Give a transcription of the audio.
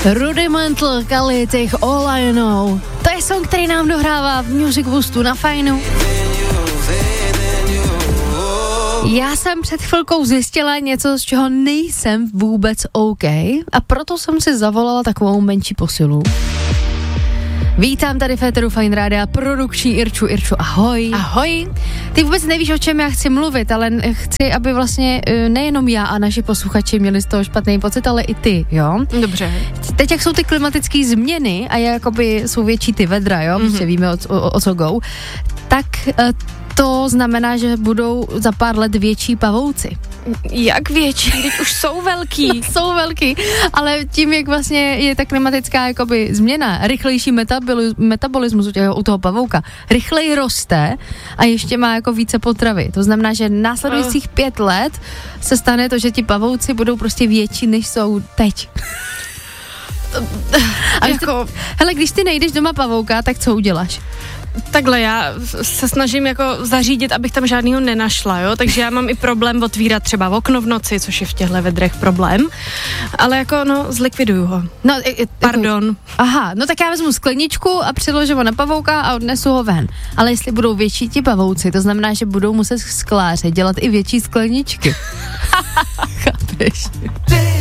Rudimental Quality All I Know. To je song, který nám dohrává v Music Boostu na Fajnu. Já jsem před chvilkou zjistila něco, z čeho nejsem vůbec OK, a proto jsem si zavolala takovou menší posilu. Vítám tady v éteru Fajn Rádia produkční Irču, ahoj. Ahoj. Ty vůbec nevíš, o čem já chci mluvit, ale chci, aby vlastně nejenom já a naši posluchači měli z toho špatný pocit, ale i ty, jo? Dobře. Teď, jak jsou ty klimatické změny a jakoby jsou větší ty vedra, jo? Prostě víme, o co go, tak to znamená, že budou za pár let větší pavouci. Jak větší? Teď už jsou velký. No, jsou velký, ale tím, jak vlastně je ta klimatická jakoby změna, rychlejší metabolismus u toho pavouka, rychleji roste a ještě má jako více potravy. To znamená, že následujících 5 let se stane to, že ti pavouci budou prostě větší, než jsou teď. Hele, když ty nejdeš doma pavouka, tak co uděláš? Takhle, já se snažím jako zařídit, abych tam žádnýho nenašla, jo, takže já mám i problém otvírat třeba okno v noci, což je v těchto vedrech problém, ale jako zlikviduju ho. No, pardon. Aha, no tak já vezmu skleničku a přiložím ho na pavouka a odnesu ho ven. Ale jestli budou větší ti pavouci, to znamená, že budou muset skláře dělat i větší skleničky. Chápeš?